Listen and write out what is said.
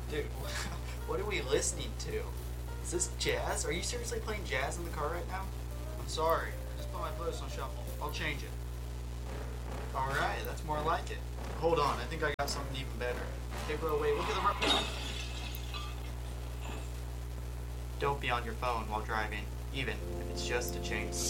Dude, what are we listening to? Is this jazz? Are you seriously playing jazz in the car right now? I'm sorry. I just put my playlist on shuffle. I'll change it. Alright, that's more like it. Hold on, I think I got something even better. Hey bro, wait, look at the road. Don't be on your phone while driving, even if it's just to change.